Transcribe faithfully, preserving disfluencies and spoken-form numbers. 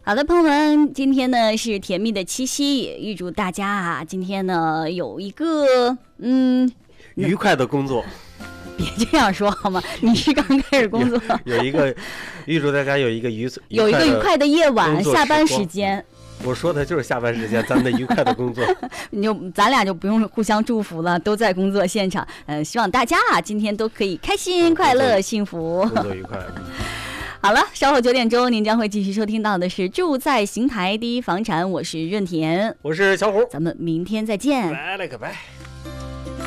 好的，朋友们，今天呢是甜蜜的七夕，预祝大家啊，今天呢有一个嗯愉快的工作。 别这样说好吗？你是刚开始工作， 有, 有一个预祝大家有一个愉有一个愉快的夜晚，下班时间。 我说的就是下班时间，咱们愉快的工作。 你就咱俩就不用互相祝福了，都在工作现场。呃，希望大家啊今天都可以开心、快乐、幸福， 工作愉快。 好了，稍后九点钟，您将会继续收听到的是住在邢台第一房产，我是润田， 我是小虎， 咱们明天再见， 拜了个拜。